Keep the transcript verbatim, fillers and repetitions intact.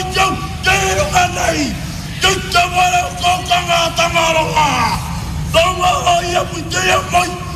jau, kero anai. Tuta wala ko kanga tangaronga. Tonga ai apu te mai.